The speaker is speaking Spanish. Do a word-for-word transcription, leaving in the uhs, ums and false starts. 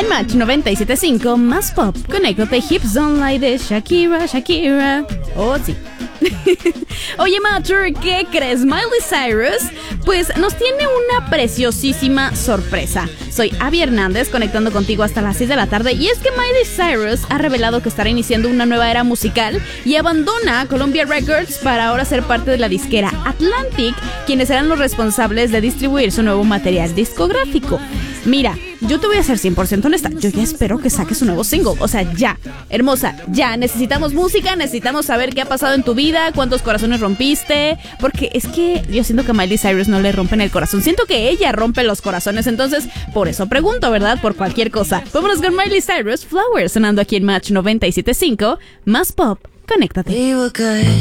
En Match noventa y siete punto cinco, más pop, conéctate, Hips Don't Lie de Shakira, Shakira. Oh, sí. Oye, Mature, ¿qué crees? Miley Cyrus, pues nos tiene una preciosísima sorpresa. Soy Abby Hernández, conectando contigo hasta las seis de la tarde. Y es que Miley Cyrus ha revelado que estará iniciando una nueva era musical y abandona Columbia Records para ahora ser parte de la disquera Atlantic, quienes serán los responsables de distribuir su nuevo material discográfico. Mira, yo te voy a ser cien por ciento honesta, yo ya espero que saques un nuevo single, o sea, ya, hermosa, ya, necesitamos música, necesitamos saber qué ha pasado en tu vida, cuántos corazones rompiste, porque es que yo siento que a Miley Cyrus no le rompen el corazón, siento que ella rompe los corazones, entonces, por eso pregunto, ¿verdad? Por cualquier cosa. Vámonos con Miley Cyrus, Flowers, sonando aquí en Match noventa y siete punto cinco, más pop, conéctate. We were good,